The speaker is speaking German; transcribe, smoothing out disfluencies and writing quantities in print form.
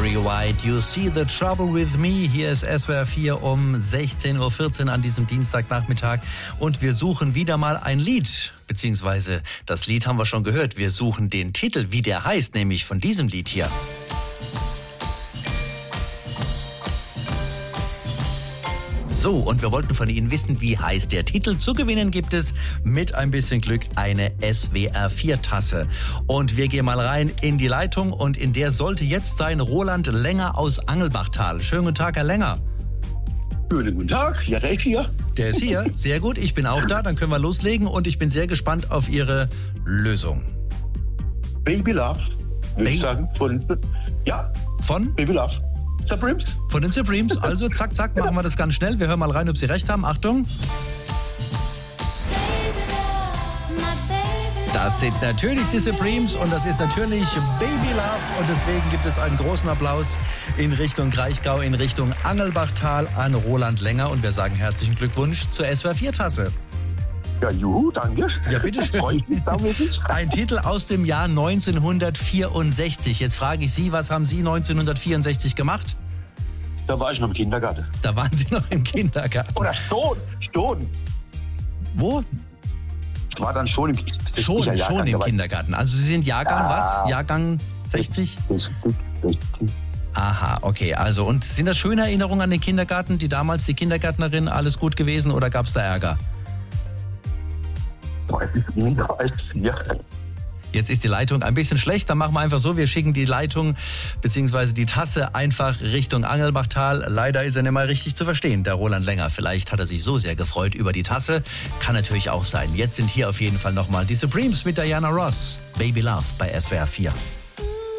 Barry White, You See the Trouble with Me. Hier ist SWR 4 um 16.14 Uhr an diesem Dienstagnachmittag. Und wir suchen wieder mal ein Lied. Beziehungsweise das Lied haben wir schon gehört. Wir suchen den Titel, wie der heißt, nämlich von diesem Lied hier. So, und wir wollten von Ihnen wissen, wie heißt der Titel. Zu gewinnen gibt es mit ein bisschen Glück eine SWR 4 Tasse. Und wir gehen mal rein in die Leitung und in der sollte jetzt sein Roland Lenger aus Angelbachtal. Schönen guten Tag, Herr Lenger. Schönen guten Tag, ja, der ist hier. Der ist hier, sehr gut, ich bin auch da, dann können wir loslegen und ich bin sehr gespannt auf Ihre Lösung. Baby Love, würde ich sagen, von Baby Love. Supremes? Von den Supremes. Also zack, zack, machen wir das ganz schnell. Wir hören mal rein, ob Sie recht haben. Achtung. Das sind natürlich die Supremes und das ist natürlich Baby Love. Und deswegen gibt es einen großen Applaus in Richtung Kraichgau, in Richtung Angelbachtal an Roland Lenger. Und wir sagen herzlichen Glückwunsch zur SWR 4 Tasse. Ja, juhu, danke. Ja, bitteschön. Ein Titel aus dem Jahr 1964. Jetzt frage ich Sie, was haben Sie 1964 gemacht? Da war ich noch im Kindergarten. Da waren Sie noch im Kindergarten. Oder schon. Wo? Ich war dann schon im Kindergarten. Schon im Kindergarten. Also Sie sind Jahrgang was? Jahrgang 60? Richtig. Aha, okay. Also, und sind das schöne Erinnerungen an den Kindergarten? Die Kindergärtnerin, alles gut gewesen oder gab es da Ärger? Jetzt ist die Leitung ein bisschen schlecht, dann machen wir einfach so, wir schicken die Leitung bzw. die Tasse einfach Richtung Angelbachtal. Leider ist er nicht mal richtig zu verstehen, der Roland Lenger. Vielleicht hat er sich so sehr gefreut über die Tasse. Kann natürlich auch sein. Jetzt sind hier auf jeden Fall nochmal die Supremes mit Diana Ross. Baby Love bei SWR 4.